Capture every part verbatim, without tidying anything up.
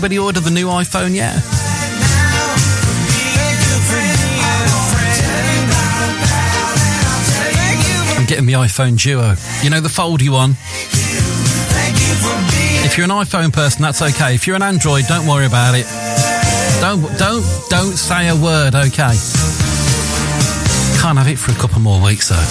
Anybody order the new iPhone yet? I'm getting the iPhone Duo. You know, the foldy one? If you're an iPhone person, that's okay. If you're an Android, don't worry about it. Don't, don't, don't say a word, okay? Can't have it for a couple more weeks, though.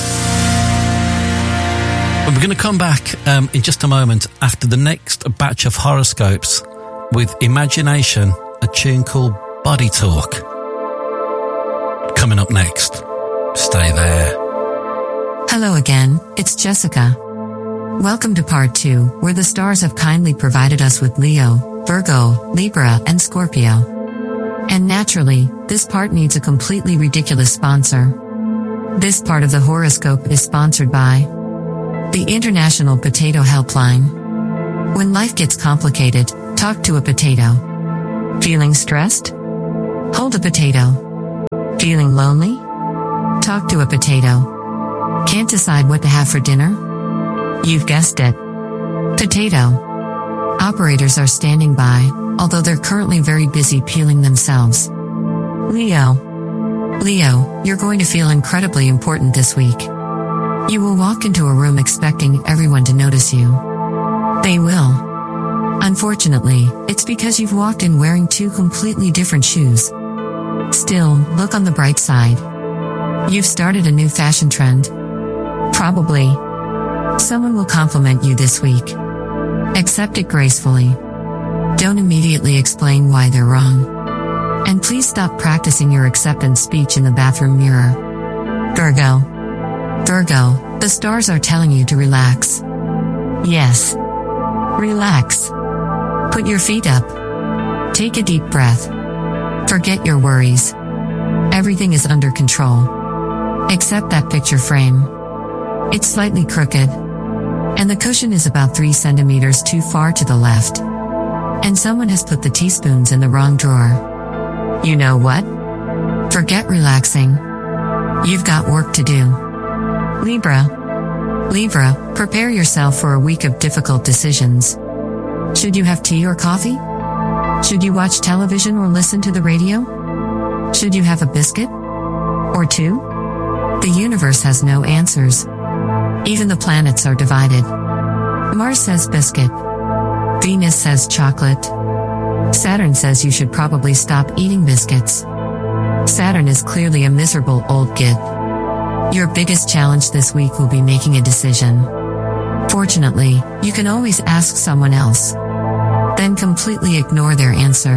But we're going to come back um, in just a moment after the next batch of horoscopes with Imagination, a tune called Body Talk. Coming up next. Stay there. Hello again, it's Jessica. Welcome to part two, where the stars have kindly provided us with Leo, Virgo, Libra, and Scorpio. And naturally, this part needs a completely ridiculous sponsor. This part of the horoscope is sponsored by the International Potato Helpline. When life gets complicated, talk to a potato. Feeling stressed? Hold a potato. Feeling lonely? Talk to a potato. Can't decide what to have for dinner? You've guessed it. Potato. Operators are standing by, although they're currently very busy peeling themselves. Leo. Leo, you're going to feel incredibly important this week. You will walk into a room expecting everyone to notice you. They will. Unfortunately, it's because you've walked in wearing two completely different shoes. Still, look on the bright side. You've started a new fashion trend. Probably. Someone will compliment you this week. Accept it gracefully. Don't immediately explain why they're wrong. And please stop practicing your acceptance speech in the bathroom mirror. Virgo. Virgo, the stars are telling you to relax. Yes. Relax. Put your feet up. Take a deep breath. Forget your worries. Everything is under control. Except that picture frame. It's slightly crooked. And the cushion is about three centimeters too far to the left. And someone has put the teaspoons in the wrong drawer. You know what? Forget relaxing. You've got work to do. Libra. Libra, prepare yourself for a week of difficult decisions. Should you have tea or coffee? Should you watch television or listen to the radio? Should you have a biscuit? Or two? The universe has no answers. Even the planets are divided. Mars says biscuit. Venus says chocolate. Saturn says you should probably stop eating biscuits. Saturn is clearly a miserable old git. Your biggest challenge this week will be making a decision. Fortunately, you can always ask someone else. Then completely ignore their answer.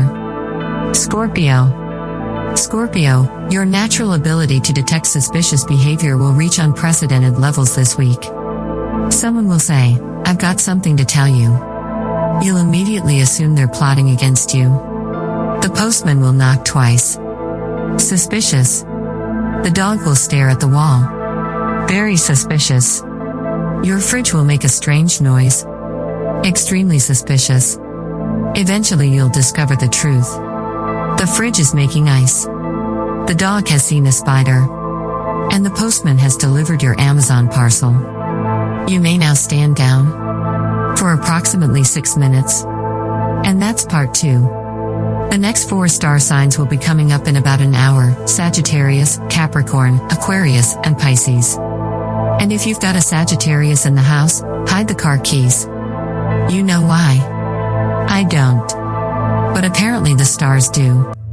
Scorpio. Scorpio, your natural ability to detect suspicious behavior will reach unprecedented levels this week. Someone will say, "I've got something to tell you." You'll immediately assume they're plotting against you. The postman will knock twice. Suspicious. The dog will stare at the wall. Very suspicious. Your fridge will make a strange noise. Extremely suspicious. Eventually you'll discover the truth. The fridge is making ice. The dog has seen a spider. And the postman has delivered your Amazon parcel. You may now stand down for approximately six minutes. And that's part two. The next four star signs will be coming up in about an hour: Sagittarius, Capricorn, Aquarius, and Pisces. And if you've got a Sagittarius in the house, hide the car keys. You know why? I don't. But apparently the stars do.